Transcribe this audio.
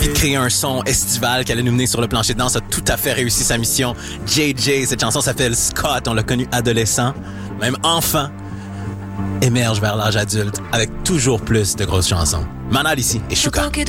envie de créer un son estival qui allait nous mener sur le plancher de danse, a tout à fait réussi sa mission. JJ, cette chanson s'appelle Scott, on l'a connu adolescent, même enfant, émerge vers l'âge adulte avec toujours plus de grosses chansons. Manal ici et Shuka.